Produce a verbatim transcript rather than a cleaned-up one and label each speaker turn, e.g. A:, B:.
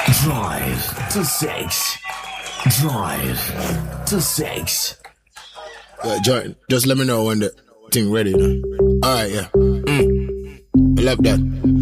A: Drive to Sex. Drive to Sex.
B: Uh, Jordan, just let me know when the thing ready. Alright, yeah. Mm. I love that.